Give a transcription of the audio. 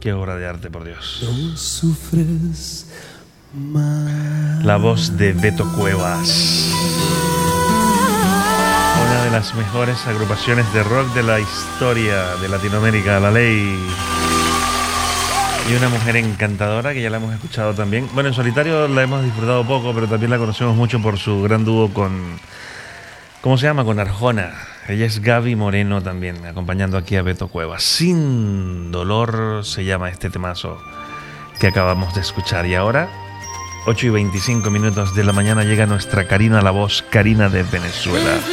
Qué obra de arte, por Dios. No sufres más. La voz de Beto Cuevas. Una de las mejores agrupaciones de rock de la historia de Latinoamérica, La Ley. Y una mujer encantadora que ya la hemos escuchado también. Bueno, en solitario la hemos disfrutado poco, pero también la conocemos mucho por su gran dúo con... ¿Cómo se llama? Con Arjona. Ella es Gaby Moreno también, acompañando aquí a Beto Cuevas. Sin dolor se llama este temazo que acabamos de escuchar. Y ahora, 8:25 de la mañana, llega nuestra Karina, la voz Karina de Venezuela.